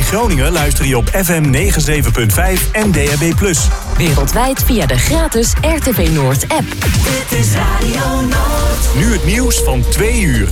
Groningen luister je op FM 97.5 en DAB+. Wereldwijd via de gratis RTV Noord app. Dit is Radio Noord. Nu het nieuws van 2 uur.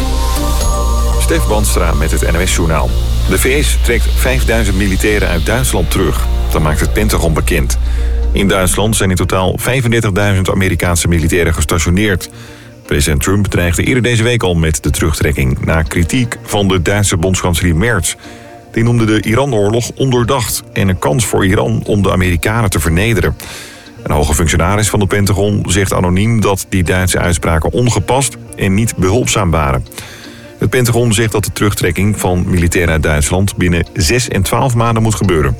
Stef Bandstra met het NOS-journaal. De VS trekt 5000 militairen uit Duitsland terug. Dat maakt het Pentagon bekend. In Duitsland zijn in totaal 35.000 Amerikaanse militairen gestationeerd. President Trump dreigde eerder deze week al met de terugtrekking na kritiek van de Duitse bondskanselier Merz. Die noemde de Iran-oorlog ondoordacht en een kans voor Iran om de Amerikanen te vernederen. Een hoge functionaris van het Pentagon zegt anoniem dat die Duitse uitspraken ongepast en niet behulpzaam waren. Het Pentagon zegt dat de terugtrekking van militairen uit Duitsland binnen 6 en 12 maanden moet gebeuren.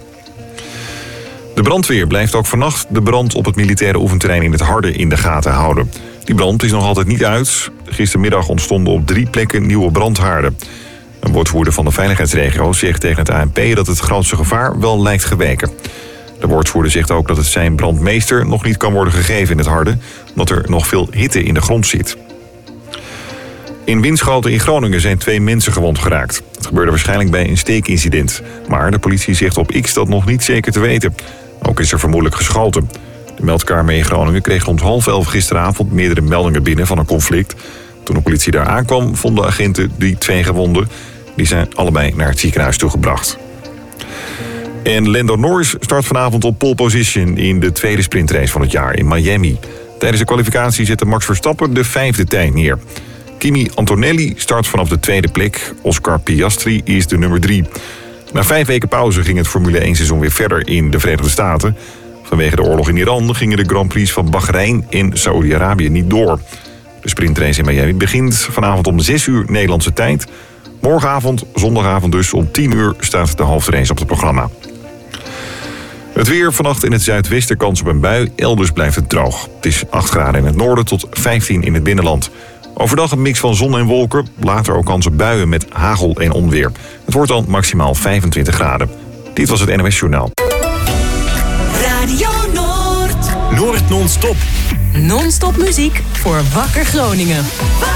De brandweer blijft ook vannacht de brand op het militaire oefenterrein in het Harde in de gaten houden. Die brand is nog altijd niet uit. Gistermiddag ontstonden op 3 plekken nieuwe brandhaarden. Een woordvoerder van de veiligheidsregio zegt tegen het ANP dat het grootste gevaar wel lijkt geweken. De woordvoerder zegt ook dat het zijn brandmeester nog niet kan worden gegeven in het Harde, omdat er nog veel hitte in de grond zit. In Winschoten in Groningen zijn 2 mensen gewond geraakt. Het gebeurde waarschijnlijk bij een steekincident. Maar de politie zegt op X dat nog niet zeker te weten. Ook is er vermoedelijk geschoten. De meldkamer in Groningen kreeg rond 10:30 gisteravond meerdere meldingen binnen van een conflict. Toen de politie daar aankwam, vonden agenten die 2 gewonden. Die zijn allebei naar het ziekenhuis toegebracht. En Lando Norris start vanavond op pole position in de tweede sprintrace van het jaar in Miami. Tijdens de kwalificatie zette Max Verstappen de 5e tijd neer. Kimi Antonelli start vanaf de 2e plek. Oscar Piastri is de nummer 3. Na 5 weken pauze ging het Formule 1 seizoen weer verder in de Verenigde Staten. Vanwege de oorlog in Iran gingen de Grand Prix van Bahrein en Saoedi-Arabië niet door. De sprintrace in Miami begint vanavond om 6 uur Nederlandse tijd. Morgenavond, zondagavond dus, om 10 uur staat de hoofdrace op het programma. Het weer: vannacht in het zuidwesten kans op een bui. Elders blijft het droog. Het is 8 graden in het noorden tot 15 in het binnenland. Overdag een mix van zon en wolken. Later ook kans op buien met hagel en onweer. Het wordt dan maximaal 25 graden. Dit was het NOS Journaal. Radio Noord. Noord non-stop. Non-stop muziek voor Wakker Groningen.